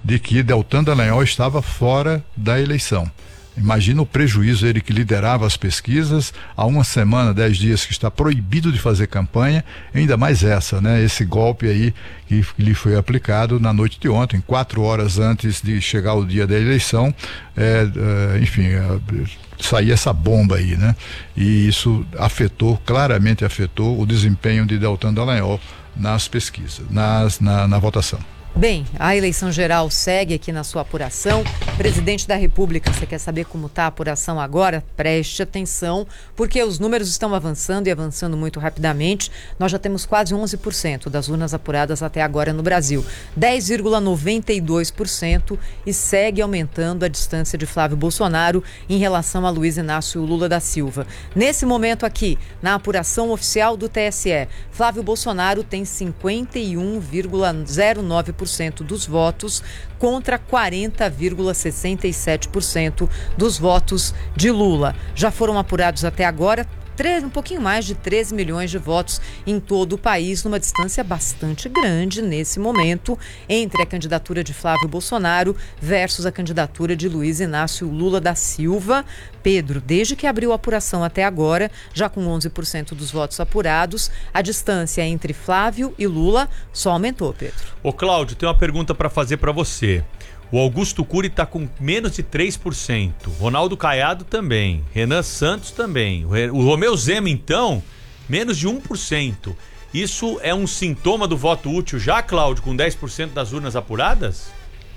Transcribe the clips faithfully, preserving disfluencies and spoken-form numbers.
de que Deltan Dallagnol estava fora da eleição. Imagina o prejuízo, ele que liderava as pesquisas, há uma semana, dez dias que está proibido de fazer campanha, ainda mais essa, né? Esse golpe aí que lhe foi aplicado na noite de ontem, quatro horas antes de chegar o dia da eleição, é, é, enfim, é, sair essa bomba aí, né? E isso afetou, claramente afetou o desempenho de Deltan Dallagnol nas pesquisas, nas, na, na votação. Bem, a eleição geral segue aqui na sua apuração. Presidente da República, você quer saber como está a apuração agora? Preste atenção, porque os números estão avançando e avançando muito rapidamente. Nós já temos quase onze por cento das urnas apuradas até agora no Brasil. dez vírgula noventa e dois por cento e segue aumentando a distância de Flávio Bolsonaro em relação a Luiz Inácio Lula da Silva. Nesse momento aqui, na apuração oficial do T S E, Flávio Bolsonaro tem cinquenta e um vírgula zero nove por cento dos votos contra quarenta vírgula sessenta e sete por cento dos votos de Lula. Já foram apurados até agora um pouquinho mais de treze milhões de votos em todo o país, numa distância bastante grande nesse momento entre a candidatura de Flávio Bolsonaro versus a candidatura de Luiz Inácio Lula da Silva. Pedro, desde que abriu a apuração até agora, já com onze por cento dos votos apurados, a distância entre Flávio e Lula só aumentou, Pedro. Ô Cláudio, tem uma pergunta para fazer para você. O Augusto Cury está com menos de três por cento. Ronaldo Caiado também. Renan Santos também. O Romeu Zema, então, menos de um por cento. Isso é um sintoma do voto útil já, Cláudio, com dez por cento das urnas apuradas?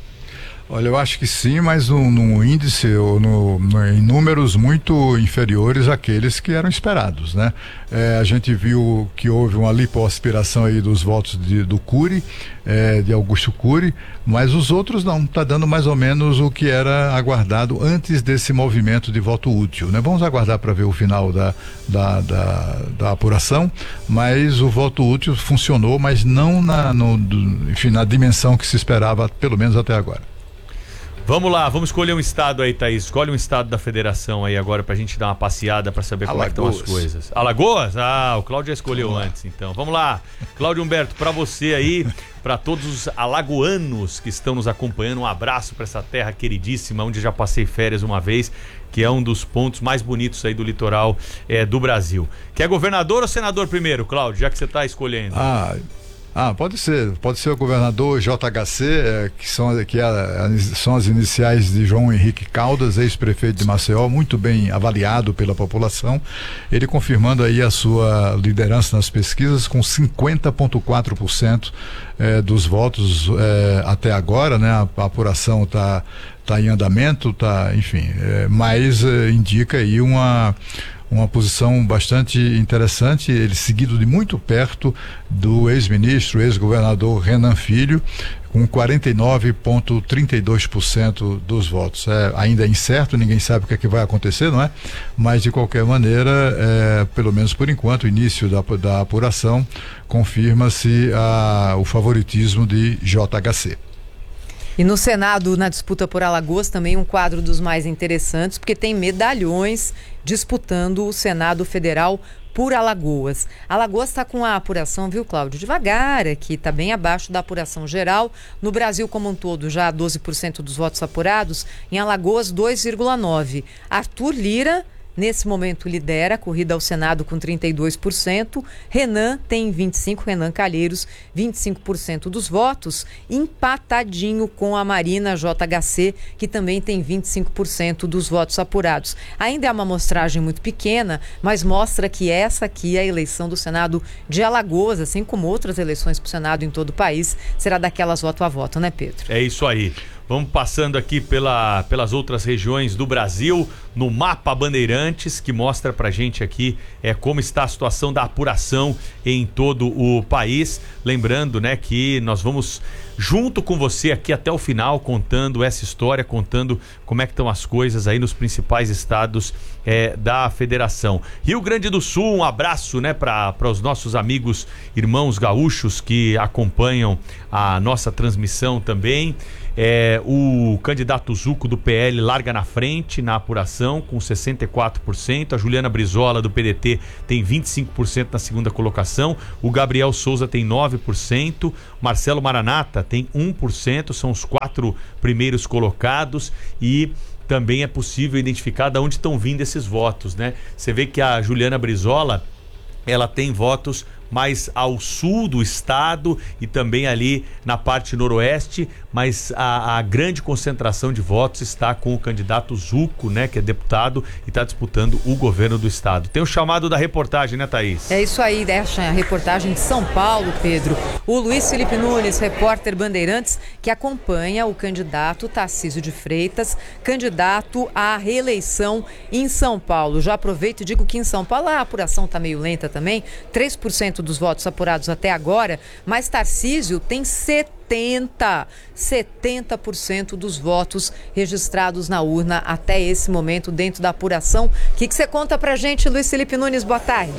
Olha, eu acho que sim, mas no, no índice ou no, no, em números muito inferiores àqueles que eram esperados, né? É, a gente viu que houve uma lipoaspiração aí dos votos de, do Cury, é, de Augusto Cury, mas os outros não, está dando mais ou menos o que era aguardado antes desse movimento de voto útil, né? Vamos aguardar para ver o final da, da, da, da apuração, mas o voto útil funcionou, mas não na, no, do, enfim, na dimensão que se esperava, pelo menos até agora. Vamos lá, vamos escolher um estado aí, Thaís. Escolhe um estado da federação aí agora pra gente dar uma passeada pra saber como é que estão as coisas. Alagoas? Ah, o Cláudio já escolheu antes, então. Vamos lá. Cláudio Humberto, pra você aí, pra todos os alagoanos que estão nos acompanhando, um abraço pra essa terra queridíssima, onde já passei férias uma vez, que é um dos pontos mais bonitos aí do litoral é, do Brasil. Quer governador ou senador primeiro, Cláudio, já que você tá escolhendo? Ah... Ah, pode ser, pode ser o governador J H C, é, que, são, que é, são as iniciais de João Henrique Caldas, ex-prefeito de Maceió, muito bem avaliado pela população, ele confirmando aí a sua liderança nas pesquisas com cinquenta vírgula quatro por cento é, dos votos é, até agora, né? A, a apuração está tá em andamento, tá, enfim, é, mas é, indica aí uma... uma posição bastante interessante, ele seguido de muito perto do ex-ministro, ex-governador Renan Filho, com quarenta e nove vírgula trinta e dois por cento dos votos. É ainda incerto, ninguém sabe o que é que vai acontecer, não é? Mas de qualquer maneira, é, pelo menos por enquanto, o início da, da apuração confirma-se a, o favoritismo de J H C. E no Senado, na disputa por Alagoas, também um quadro dos mais interessantes, porque tem medalhões disputando o Senado Federal por Alagoas. Alagoas está com a apuração, viu, Cláudio? Devagar aqui, está bem abaixo da apuração geral. No Brasil como um todo, já doze por cento dos votos apurados. Em Alagoas, dois vírgula nove por cento. Arthur Lira, nesse momento, lidera a corrida ao Senado com trinta e dois por cento. Renan tem vinte e cinco por cento, Renan Calheiros, vinte e cinco por cento dos votos, empatadinho com a Marina J H C, que também tem vinte e cinco por cento dos votos apurados. Ainda é uma amostragem muito pequena, mas mostra que essa aqui é a eleição do Senado de Alagoas, assim como outras eleições para o Senado em todo o país, será daquelas voto a voto, né, Pedro? É isso aí. Vamos passando aqui pela, pelas outras regiões do Brasil, no mapa Bandeirantes, que mostra pra gente aqui é, como está a situação da apuração em todo o país. Lembrando, né, que nós vamos junto com você aqui até o final, contando essa história, contando como é que estão as coisas aí nos principais estados é, da federação. Rio Grande do Sul, um abraço, né, para os nossos amigos, irmãos gaúchos que acompanham a nossa transmissão também. É, o candidato Zuco do P L larga na frente na apuração com sessenta e quatro por cento, a Juliana Brizola do P D T tem vinte e cinco por cento na segunda colocação, o Gabriel Souza tem nove por cento, Marcelo Maranata tem um por cento, são os quatro primeiros colocados e também é possível identificar de onde estão vindo esses votos, né? Você vê que a Juliana Brizola, ela tem votos mais ao sul do estado e também ali na parte noroeste, mas a, a grande concentração de votos está com o candidato Zucco, né, que é deputado e está disputando o governo do estado. Tem o chamado da reportagem, né, Thaís? É isso aí, deixa a reportagem de São Paulo, Pedro. O Luiz Felipe Nunes, repórter Bandeirantes, que acompanha o candidato Tarcísio de Freitas, candidato à reeleição em São Paulo. Já aproveito e digo que em São Paulo a apuração está meio lenta também, três por cento dos votos apurados até agora, mas Tarcísio tem setenta por cento dos votos registrados na urna até esse momento dentro da apuração. O que, que você conta pra gente, Luiz Felipe Nunes? Boa tarde.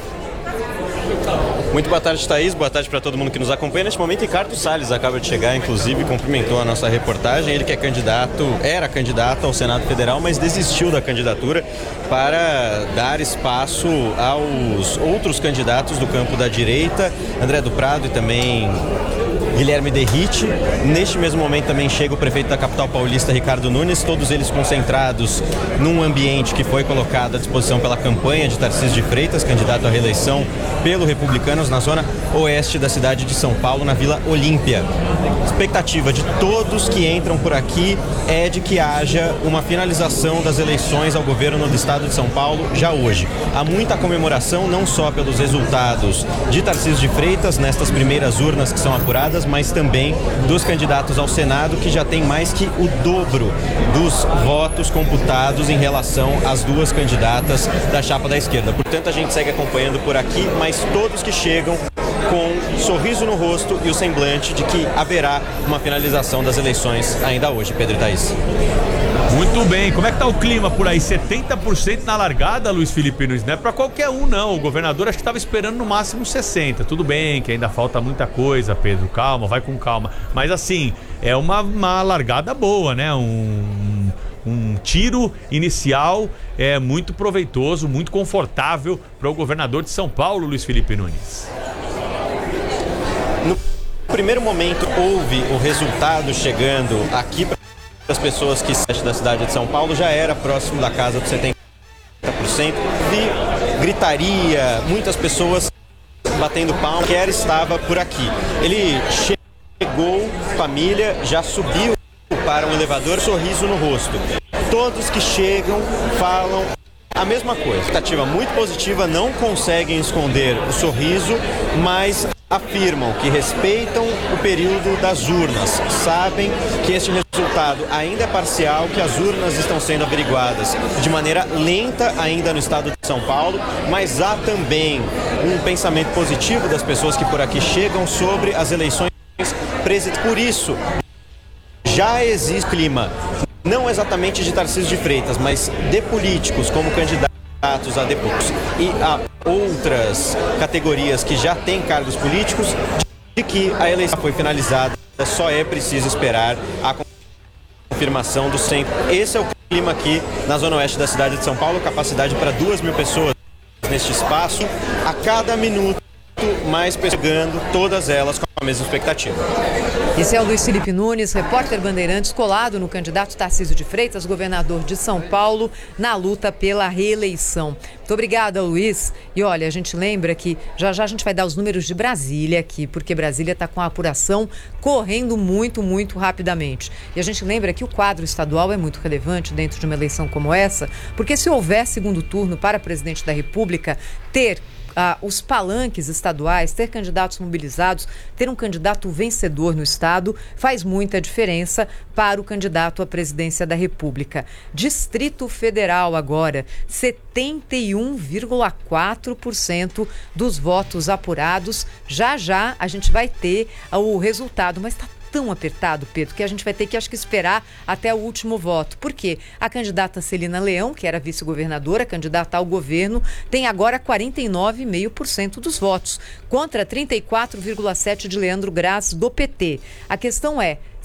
Muito boa tarde, Thaís. Boa tarde para todo mundo que nos acompanha. Neste momento, Ricardo Salles acaba de chegar, inclusive cumprimentou a nossa reportagem. Ele que é candidato, era candidato ao Senado Federal, mas desistiu da candidatura para dar espaço aos outros candidatos do campo da direita, André do Prado e também Guilherme Derrite. Neste mesmo momento também chega o prefeito da capital paulista, Ricardo Nunes, todos eles concentrados num ambiente que foi colocado à disposição pela campanha de Tarcísio de Freitas, candidato à reeleição pelo Republicanos, na zona oeste da cidade de São Paulo, na Vila Olímpia. A expectativa de todos que entram por aqui é de que haja uma finalização das eleições ao governo do estado de São Paulo já hoje. Há muita comemoração, não só pelos resultados de Tarcísio de Freitas nestas primeiras urnas que são apuradas, mas também dos candidatos ao Senado, que já tem mais que o dobro dos votos computados em relação às duas candidatas da chapa da esquerda. Portanto, a gente segue acompanhando por aqui, mas todos que chegam com um sorriso no rosto e o semblante de que haverá uma finalização das eleições ainda hoje. Pedro e Thaís. Muito bem, como é que tá o clima por aí? setenta por cento na largada, Luiz Felipe Nunes, não é pra qualquer um não, o governador acho que estava esperando no máximo sessenta, tudo bem que ainda falta muita coisa, Pedro, calma, vai com calma, mas assim, é uma, uma largada boa, né, um, um tiro inicial é muito proveitoso, muito confortável para o governador de São Paulo, Luiz Felipe Nunes. No primeiro momento houve o resultado chegando aqui para as pessoas que saem da cidade de São Paulo, já era próximo da casa dos setenta por cento. Vi gritaria, muitas pessoas batendo palma, quer estava por aqui. Ele chegou, família, já subiu para um elevador, sorriso no rosto. Todos que chegam falam a mesma coisa. Expectativa muito positiva, não conseguem esconder o sorriso, mas afirmam que respeitam o período das urnas, sabem que este resultado ainda é parcial, que as urnas estão sendo averiguadas de maneira lenta ainda no estado de São Paulo, mas há também um pensamento positivo das pessoas que por aqui chegam sobre as eleições presidenciais. Por isso, já existe clima, não exatamente de Tarcísio de Freitas, mas de políticos como candidatos a deputados e a outras categorias que já têm cargos políticos, de que a eleição foi finalizada, só é preciso esperar a confirmação do centro. Esse é o clima aqui na zona oeste da cidade de São Paulo, capacidade para duas mil pessoas neste espaço, a cada minuto mais pegando, todas elas com a mesma expectativa. Esse é o Luiz Felipe Nunes, repórter Bandeirantes, colado no candidato Tarcísio de Freitas, governador de São Paulo, na luta pela reeleição. Muito obrigada, Luiz. E olha, a gente lembra que já já a gente vai dar os números de Brasília aqui, porque Brasília está com a apuração correndo muito, muito rapidamente. E a gente lembra que o quadro estadual é muito relevante dentro de uma eleição como essa, porque se houver segundo turno para presidente da República, ter Ah, os palanques estaduais, ter candidatos mobilizados, ter um candidato vencedor no estado faz muita diferença para o candidato à presidência da República. Distrito Federal agora, setenta e um vírgula quatro por cento dos votos apurados. Já já a gente vai ter o resultado, mas está tão apertado, Pedro, que a gente vai ter que, acho que, esperar até o último voto. Por quê? A candidata Celina Leão, que era vice-governadora, candidata ao governo, tem agora quarenta e nove vírgula cinco por cento dos votos, contra trinta e quatro vírgula sete por cento de Leandro Graz, do P T. A questão é,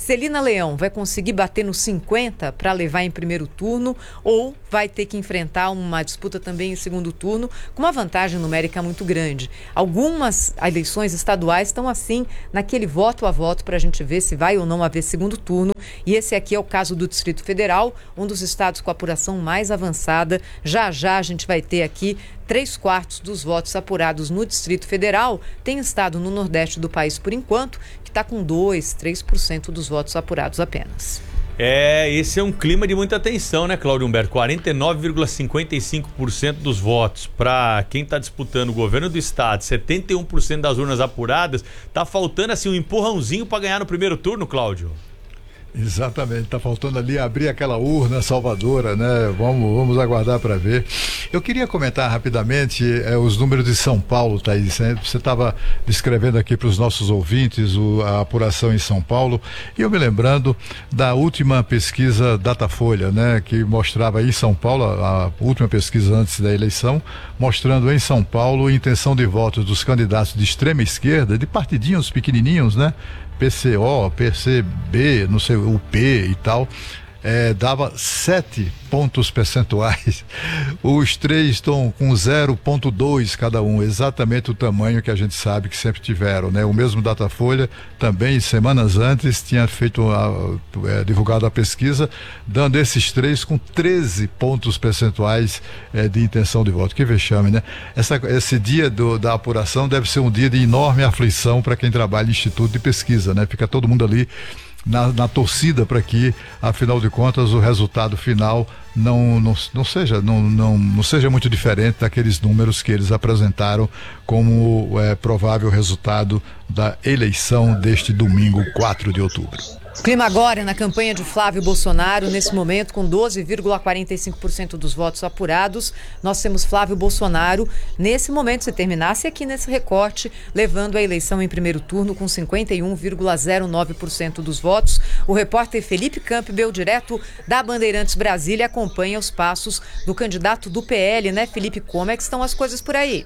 Celina Leão vai conseguir bater nos cinquenta para levar em primeiro turno ou vai ter que enfrentar uma disputa também em segundo turno com uma vantagem numérica muito grande? Algumas eleições estaduais estão assim, naquele voto a voto para a gente ver se vai ou não haver segundo turno. E esse aqui é o caso do Distrito Federal, um dos estados com a apuração mais avançada. Já já a gente vai ter aqui três quartos dos votos apurados no Distrito Federal. Tem estado no Nordeste do país, por enquanto, que está com dois, três por cento dos votos apurados apenas. É, esse é um clima de muita tensão, né, Cláudio Humberto? quarenta e nove vírgula cinquenta e cinco por cento dos votos para quem está disputando o governo do estado, setenta e um por cento das urnas apuradas. Tá faltando assim um empurrãozinho para ganhar no primeiro turno, Cláudio? Exatamente, está faltando ali abrir aquela urna salvadora, né? Vamos, vamos aguardar para ver. Eu queria comentar rapidamente eh, os números de São Paulo, Thaís. Né? Você estava descrevendo aqui para os nossos ouvintes o, a apuração em São Paulo, e eu me lembrando da última pesquisa Datafolha, né? Que mostrava em São Paulo, a, a última pesquisa antes da eleição, mostrando em São Paulo a intenção de votos dos candidatos de extrema esquerda, de partidinhos pequenininhos, né? P C O, P C B, não sei, U P e tal, é, dava sete pontos percentuais. Os três estão com zero vírgula dois cada um, exatamente o tamanho que a gente sabe que sempre tiveram, né? O mesmo Datafolha também, semanas antes, tinha feito a, é, divulgado a pesquisa, dando esses três com treze pontos percentuais é, de intenção de voto. Que vexame, né? Essa, esse dia do, da apuração deve ser um dia de enorme aflição para quem trabalha em instituto de pesquisa, né? Fica todo mundo ali Na, na torcida para que, afinal de contas, o resultado final não, não, não, seja, não, não, não seja muito diferente daqueles números que eles apresentaram como é, provável resultado da eleição deste domingo, quatro de outubro. Clima agora na campanha de Flávio Bolsonaro, nesse momento com doze vírgula quarenta e cinco por cento dos votos apurados. Nós temos Flávio Bolsonaro, nesse momento, se terminasse aqui nesse recorte, levando a eleição em primeiro turno com cinquenta e um vírgula zero nove por cento dos votos. O repórter Felipe Campbell, direto da Bandeirantes Brasília, acompanha os passos do candidato do P L, né, Felipe? Como é que estão as coisas por aí?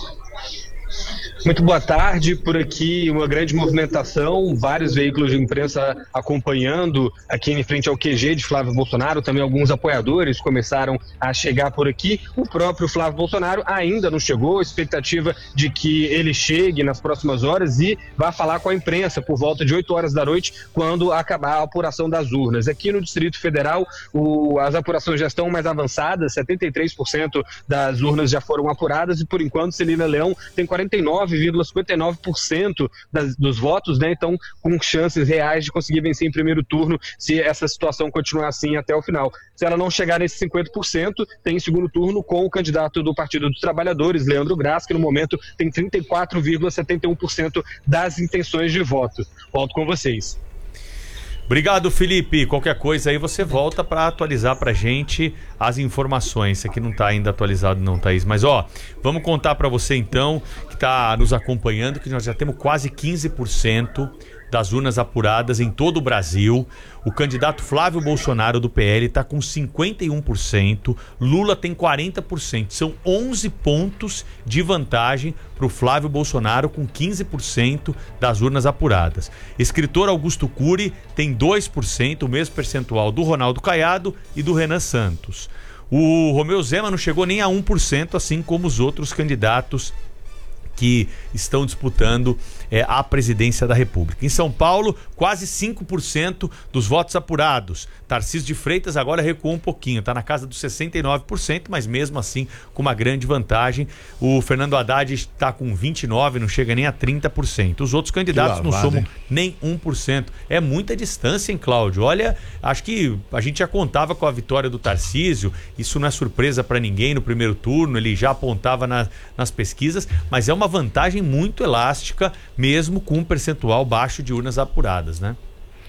Muito boa tarde, por aqui uma grande movimentação, vários veículos de imprensa acompanhando aqui em frente ao Q G de Flávio Bolsonaro, também alguns apoiadores começaram a chegar por aqui. O próprio Flávio Bolsonaro ainda não chegou, expectativa de que ele chegue nas próximas horas e vá falar com a imprensa por volta de oito horas da noite, quando acabar a apuração das urnas. Aqui no Distrito Federal, o, as apurações já estão mais avançadas, setenta e três por cento das urnas já foram apuradas e, por enquanto, Celina Leão tem quarenta e nove vírgula cinquenta e nove por cento das, dos votos, né? Então, com chances reais de conseguir vencer em primeiro turno, se essa situação continuar assim até o final. Se ela não chegar nesses cinquenta por cento, tem segundo turno com o candidato do Partido dos Trabalhadores, Leandro Graz, que no momento tem trinta e quatro vírgula setenta e um por cento das intenções de voto. Volto com vocês. Obrigado, Felipe. Qualquer coisa aí você volta para atualizar pra gente as informações. Isso aqui não tá ainda atualizado não, Thaís. Mas ó, vamos contar para você então, que tá nos acompanhando, que nós já temos quase quinze por cento das urnas apuradas em todo o Brasil. O candidato Flávio Bolsonaro do P L está com cinquenta e um por cento, Lula tem quarenta por cento. São onze pontos de vantagem para o Flávio Bolsonaro, com quinze por cento das urnas apuradas. Escritor Augusto Cury tem dois por cento, o mesmo percentual do Ronaldo Caiado e do Renan Santos. O Romeu Zema não chegou nem a um por cento, assim como os outros candidatos que estão disputando é, a presidência da República. Em São Paulo, quase cinco por cento dos votos apurados. Tarcísio de Freitas agora recuou um pouquinho, está na casa dos sessenta e nove por cento, mas mesmo assim com uma grande vantagem. O Fernando Haddad está com vinte e nove por cento, não chega nem a trinta por cento. Os outros candidatos lavado, não somam hein? nem um por cento. É muita distância, hein, Cláudio? Olha, acho que a gente já contava com a vitória do Tarcísio, isso não é surpresa para ninguém no primeiro turno, ele já apontava na, nas pesquisas, mas é uma vantagem muito elástica, mesmo com um percentual baixo de urnas apuradas, né?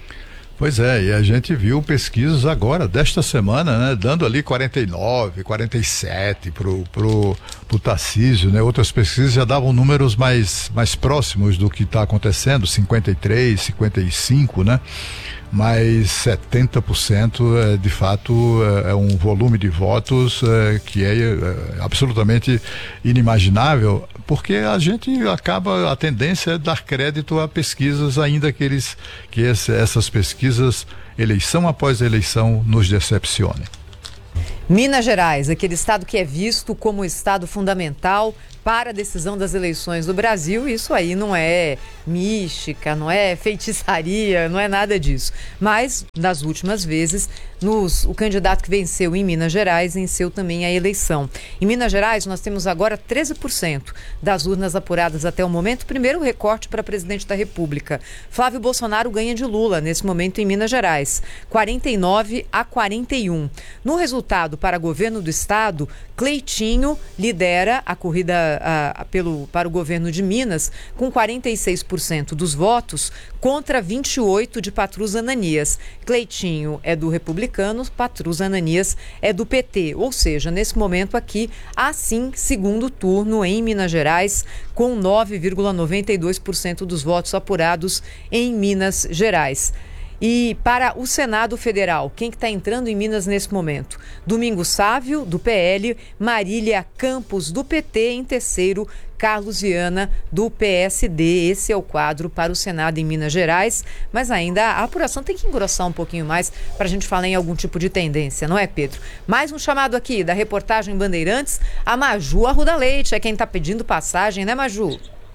Pois é, e a gente viu pesquisas agora, desta semana, né, dando ali quarenta e nove, quarenta e sete pro, pro, pro Tarcísio, né? Outras pesquisas já davam números mais, mais próximos do que está acontecendo, cinquenta e três, cinquenta e cinco, né? mas setenta por cento é, de fato é, é um volume de votos é, que é, é absolutamente inimaginável, porque a gente acaba, a tendência é dar crédito a pesquisas, ainda que eles que esse, essas pesquisas, eleição após eleição, nos decepcionem. Minas Gerais, aquele estado que é visto como estado fundamental para a decisão das eleições do Brasil, isso aí não é mística, não é feitiçaria, não é nada disso. Mas, das últimas vezes, nos, o candidato que venceu em Minas Gerais venceu também a eleição. Em Minas Gerais, nós temos agora treze por cento das urnas apuradas até o momento. Primeiro recorte para presidente da República. Flávio Bolsonaro ganha de Lula nesse momento em Minas Gerais, quarenta e nove a quarenta e um. No resultado para governo do estado, Cleitinho lidera a corrida a, a, pelo, para o governo de Minas com quarenta e seis por cento dos votos contra vinte e oito por cento de Patrus Ananias. Cleitinho é do Republicanos, Patrus Ananias é do P T. Ou seja, nesse momento aqui, há sim segundo turno em Minas Gerais, com nove vírgula noventa e dois por cento dos votos apurados em Minas Gerais. E para o Senado Federal, quem que está entrando em Minas nesse momento? Domingos Sávio, do P L, Marília Campos, do P T, em terceiro, Carlos Viana, do P S D. Esse é o quadro para o Senado em Minas Gerais, mas ainda a apuração tem que engrossar um pouquinho mais para a gente falar em algum tipo de tendência, não é, Pedro? Mais um chamado aqui da reportagem Bandeirantes, a Maju Arruda Leite, é quem está pedindo passagem, né, Maju?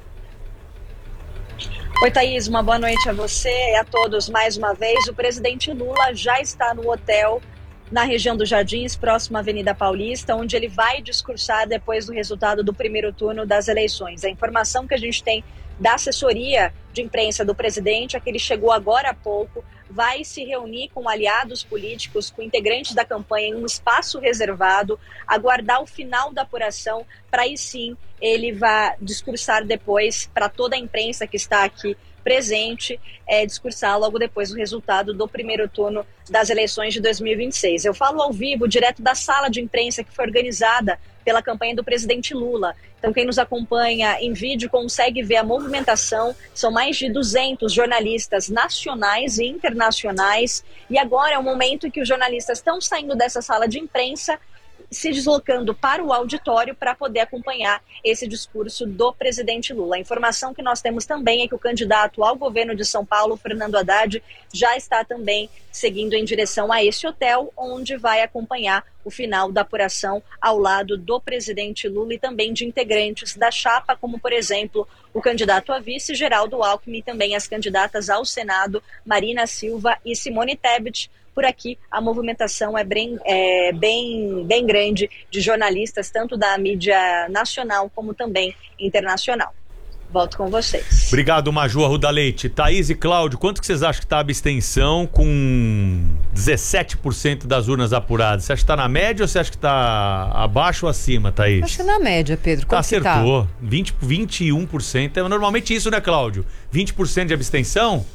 Oi, Thaís, uma boa noite a você e a todos mais uma vez. O presidente Lula já está no hotel na região dos Jardins, próximo à Avenida Paulista, onde ele vai discursar depois do resultado do primeiro turno das eleições. A informação que a gente tem da assessoria de imprensa do presidente é que ele chegou agora há pouco, vai se reunir com aliados políticos, com integrantes da campanha em um espaço reservado, aguardar o final da apuração, para aí sim ele vai discursar depois para toda a imprensa que está aqui presente, é, discursar logo depois do resultado do primeiro turno das eleições de dois mil e vinte e seis. Eu falo ao vivo, direto da sala de imprensa que foi organizada pela campanha do presidente Lula. Então, quem nos acompanha em vídeo consegue ver a movimentação. São mais de duzentos jornalistas nacionais e internacionais. E agora é o momento em que os jornalistas estão saindo dessa sala de imprensa, se deslocando para o auditório para poder acompanhar esse discurso do presidente Lula. A informação que nós temos também é que o candidato ao governo de São Paulo, Fernando Haddad, já está também seguindo em direção a esse hotel, onde vai acompanhar o final da apuração ao lado do presidente Lula e também de integrantes da chapa, como, por exemplo, o candidato a vice, Geraldo Alckmin, e também as candidatas ao Senado, Marina Silva e Simone Tebet. Por aqui, a movimentação é bem, é, bem, bem grande de jornalistas, tanto da mídia nacional como também internacional. Volto com vocês. Obrigado, Maju Arruda Leite. Thaís e Cláudio, quanto que vocês acham que está a abstenção com dezessete por cento das urnas apuradas? Você acha que está na média ou você acha que está abaixo ou acima, Thaís? Acho que na média, Pedro. Quanto Acertou. Tá? vinte, vinte e um por cento. É normalmente isso, né, Cláudio? vinte por cento de abstenção?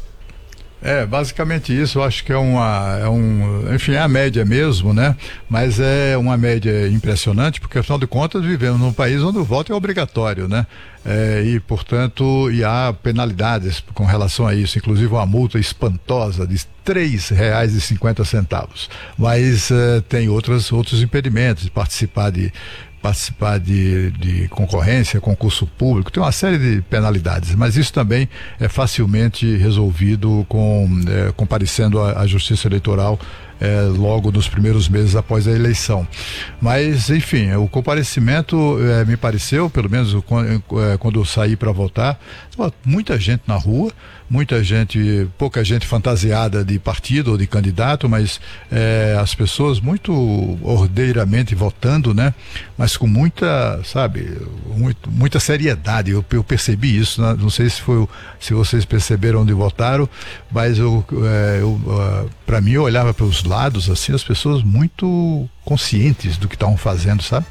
É, basicamente isso. Eu acho que é uma, é um, enfim, é a média mesmo, né? Mas é uma média impressionante, porque afinal de contas vivemos num país onde o voto é obrigatório, né? É, e portanto, e há penalidades com relação a isso, inclusive uma multa espantosa de três reais e cinquenta centavos. Mas é, tem outras, outros impedimentos de participar de participar de, de concorrência, concurso público, tem uma série de penalidades, mas isso também é facilmente resolvido com é, comparecendo à, à Justiça Eleitoral é, logo nos primeiros meses após a eleição. Mas, enfim, o comparecimento é, me pareceu, pelo menos quando, é, quando eu saí para votar, muita gente na rua, muita gente, pouca gente fantasiada de partido ou de candidato, mas é, as pessoas muito ordeiramente votando, né? Mas com muita, sabe, muito, muita seriedade. Eu, eu percebi isso, né? Não sei se foi, se vocês perceberam onde votaram, mas eu, é, eu uh, para mim eu olhava para os lados, assim, as pessoas muito conscientes do que estavam fazendo, sabe?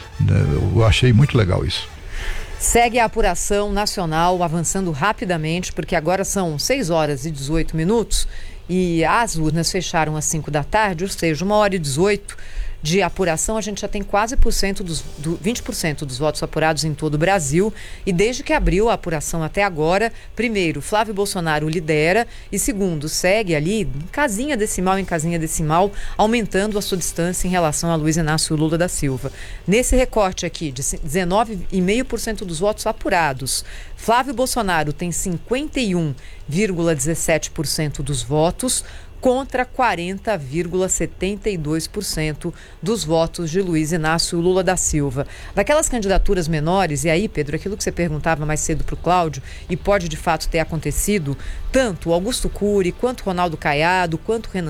Eu achei muito legal isso. Segue a apuração nacional avançando rapidamente, porque agora são seis horas e dezoito minutos e as urnas fecharam às cinco da tarde, ou seja, uma hora e dezoito. de apuração, a gente já tem quase por cento dos, do, vinte por cento dos votos apurados em todo o Brasil. E desde que abriu a apuração até agora, primeiro, Flávio Bolsonaro lidera e segundo, segue ali, casinha decimal em casinha decimal, aumentando a sua distância em relação a Luiz Inácio Lula da Silva. Nesse recorte aqui, de dezenove vírgula cinco por cento dos votos apurados, Flávio Bolsonaro tem cinquenta e um vírgula dezessete por cento dos votos, contra quarenta vírgula setenta e dois por cento dos votos de Luiz Inácio Lula da Silva. Daquelas candidaturas menores, e aí, Pedro, aquilo que você perguntava mais cedo para o Cláudio, e pode de fato ter acontecido, tanto Augusto Cury, quanto Ronaldo Caiado, quanto Renan